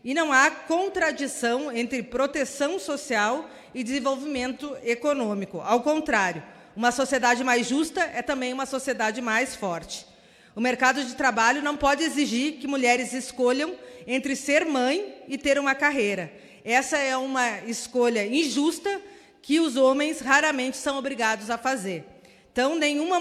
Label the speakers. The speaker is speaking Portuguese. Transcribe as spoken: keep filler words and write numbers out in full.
Speaker 1: E não há contradição entre proteção social e desenvolvimento econômico. Ao contrário, uma sociedade mais justa é também uma sociedade mais forte. O mercado de trabalho não pode exigir que mulheres escolham entre ser mãe e ter uma carreira. Essa é uma escolha injusta que os homens raramente são obrigados a fazer. Então, nenhuma